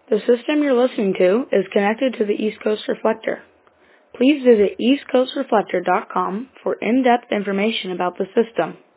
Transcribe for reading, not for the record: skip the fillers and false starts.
The system you're listening to is connected to the East Coast Reflector. Please visit eastcoastreflector.com for in-depth information about the system.